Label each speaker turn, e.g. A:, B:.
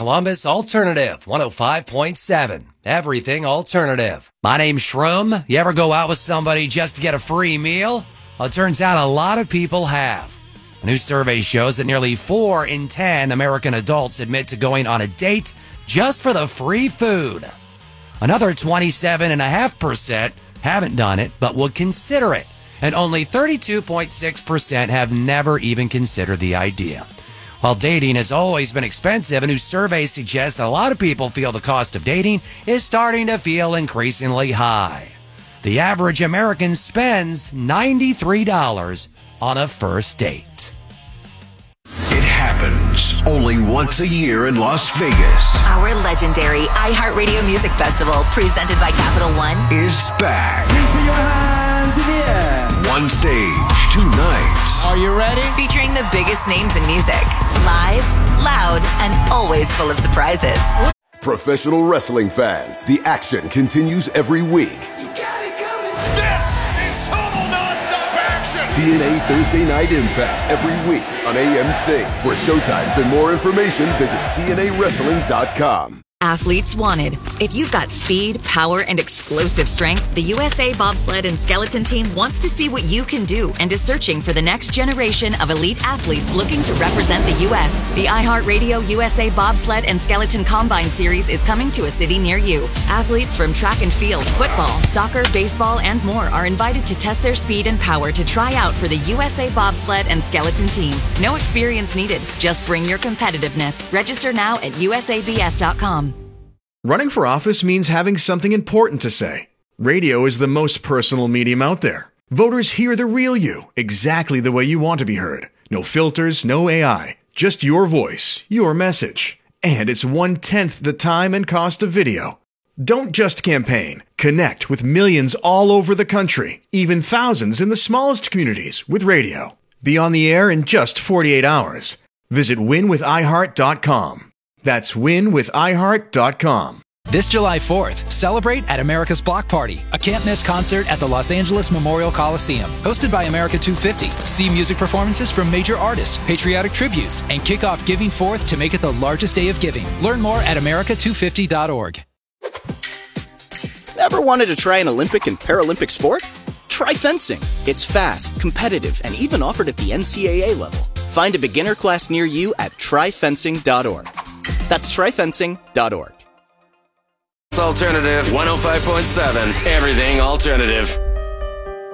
A: Columbus Alternative 105.7. Everything alternative. My name's Shroom. You ever go out with somebody just to get a free meal? Well, it turns out a lot of people have. A new survey shows that nearly 4 in 10 American adults admit to going on a date just for the free food. Another 27.5% haven't done it, but would consider it. And only 32.6% have never even considered the idea. While dating has always been expensive, a new survey suggests that a lot of people feel the cost of dating is starting to feel increasingly high. The average American spends $93 on a first date.
B: It happens only once a year in Las Vegas.
C: Our legendary iHeartRadio Music Festival, presented by Capital One,
B: is back.
D: Please put your hands in the air.
B: One stage, 2 nights.
D: Are you ready?
C: featuring the biggest names in music. Live, loud, and always full of surprises.
E: Professional wrestling fans, the action continues every week.
F: You got it coming. This is total nonstop action.
E: TNA Thursday Night Impact every week on AMC. For showtimes and more information, visit TNAWrestling.com.
C: Athletes wanted. If you've got speed, power, and explosive strength, the USA Bobsled and Skeleton Team wants to see what you can do and is searching for the next generation of elite athletes looking to represent the U.S. The iHeartRadio USA Bobsled and Skeleton Combine Series is coming to a city near you. Athletes from track and field, football, soccer, baseball, and more are invited to test their speed and power to try out for the USA Bobsled and Skeleton Team. No experience needed. Just bring your competitiveness. Register now at usabs.com.
G: Running for office means having something important to say. Radio is the most personal medium out there. Voters hear the real you, exactly the way you want to be heard. No filters, no AI, just your voice, your message. And it's 1/10 the time and cost of video. Don't just campaign. Connect with millions all over the country, even thousands in the smallest communities with radio. Be on the air in just 48 hours. Visit winwithiheart.com. That's winwithiheart.com.
H: This July 4th, celebrate at America's Block Party, a can't-miss concert at the Los Angeles Memorial Coliseum. Hosted by America 250. See music performances from major artists, patriotic tributes, and kick off Giving Forth to make it the largest day of giving. Learn more at america250.org.
I: Ever wanted to try an Olympic and Paralympic sport? Try fencing. It's fast, competitive, and even offered at the NCAA level. Find a beginner class near you at tryfencing.org. That's tryfencing.org.
J: Alternative 105.7. Everything alternative.